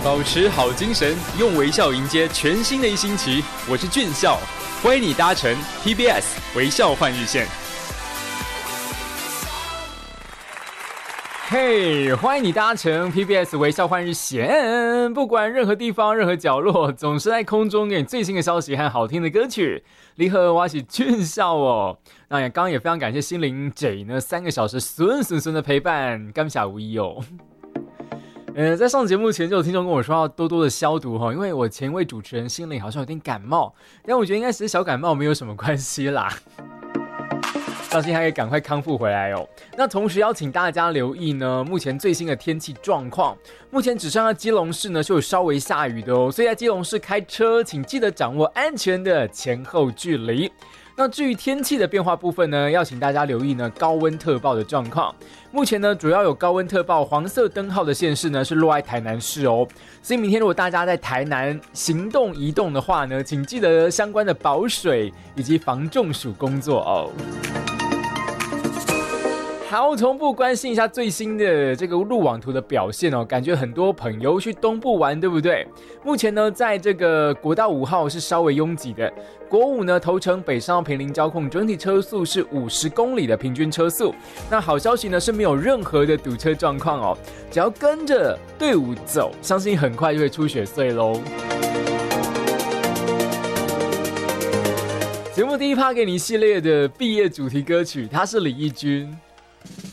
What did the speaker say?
保持好精神，用微笑迎接全新的一星期。我是俊孝，欢迎你搭乘 TBS 微笑换日线。嘿，欢迎你搭乘 PBS 微笑换日线。不管任何地方、任何角落，总是在空中给你最新的消息和好听的歌曲。你好，我是俊孝哦。那刚刚也非常感谢心灵 J 呢3个小时顺的陪伴，感谢无疑哦。在上节目前就有听众跟我说要多多的消毒哈，因为我前一位主持人心灵好像有点感冒，但我觉得应该只是小感冒，没有什么关系啦。相信他可以赶快康复回来哦。那同时邀请大家留意呢，目前最新的天气状况。目前只剩下基隆市呢是有稍微下雨的哦，所以在基隆市开车，请记得掌握安全的前后距离。那至于天气的变化部分呢，要请大家留意呢高温特报的状况。目前呢，主要有高温特报黄色灯号的县市呢是落在台南市哦。所以明天如果大家在台南行动移动的话呢，请记得相关的保水以及防中暑工作哦。好，同步关心一下最新的这个路网图的表现哦，感觉很多朋友去东部玩，对不对？目前呢，在这个国道5号是稍微拥挤的，国5呢头城北上到坪林交控，整体车速是50公里的平均车速。那好消息呢是没有任何的堵车状况哦，只要跟着队伍走，相信很快就会出血碎咯。节目第一趴给你一系列的毕业主题歌曲，它是李翊君。